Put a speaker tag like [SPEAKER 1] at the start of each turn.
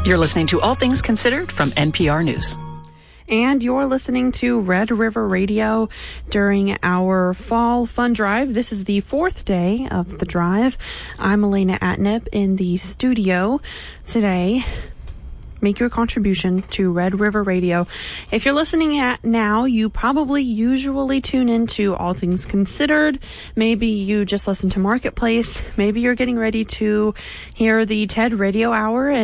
[SPEAKER 1] You're listening to All Things Considered from NPR News.
[SPEAKER 2] And you're listening to Red River Radio during our Fall Fun Drive. This is the fourth day of the drive. I'm Elena Atnip in the studio today. Make your contribution to Red River Radio. If you're listening at now, you probably usually tune into All Things Considered. Maybe you just listen to Marketplace. Maybe you're getting ready to hear the TED Radio Hour.